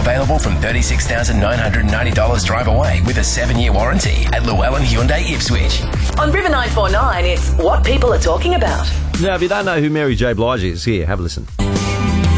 available from $36,990 drive away with a 7-year warranty at Llewellyn Hyundai Ipswich. On River 949, it's what people are talking about. Now, if you don't know who Mary J. Blige is, here, have a listen.